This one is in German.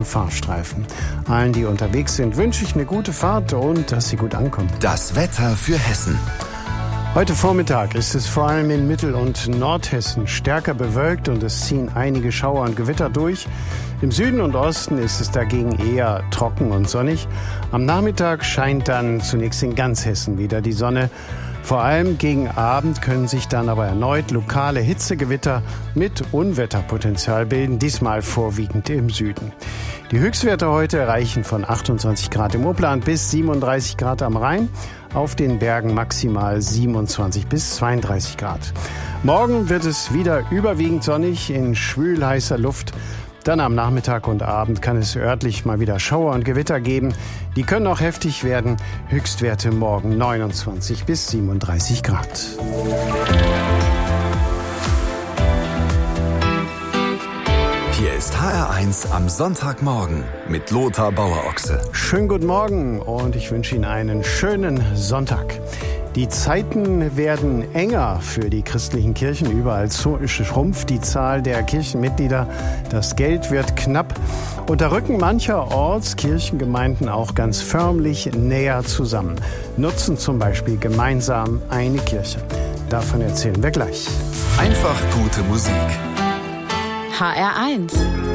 Fahrstreifen. Allen, die unterwegs sind, wünsche ich eine gute Fahrt und dass sie gut ankommen. Das Wetter für Hessen. Heute Vormittag ist es vor allem in Mittel- und Nordhessen stärker bewölkt und es ziehen einige Schauer und Gewitter durch. Im Süden und Osten ist es dagegen eher trocken und sonnig. Am Nachmittag scheint dann zunächst in ganz Hessen wieder die Sonne. Vor allem gegen Abend können sich dann aber erneut lokale Hitzegewitter mit Unwetterpotenzial bilden, diesmal vorwiegend im Süden. Die Höchstwerte heute reichen von 28 Grad im Oberland bis 37 Grad am Rhein, auf den Bergen maximal 27 bis 32 Grad. Morgen wird es wieder überwiegend sonnig in schwül-heißer Luft. Dann am Nachmittag und Abend kann es örtlich mal wieder Schauer und Gewitter geben. Die können auch heftig werden. Höchstwerte morgen 29 bis 37 Grad. Hier ist HR1 am Sonntagmorgen mit Lothar Bauer-Ochse. Schönen guten Morgen und ich wünsche Ihnen einen schönen Sonntag. Die Zeiten werden enger für die christlichen Kirchen. Überall schrumpft die Zahl der Kirchenmitglieder. Das Geld wird knapp. Und da rücken mancherorts Kirchengemeinden auch ganz förmlich näher zusammen. Nutzen zum Beispiel gemeinsam eine Kirche. Davon erzählen wir gleich. Einfach gute Musik. HR1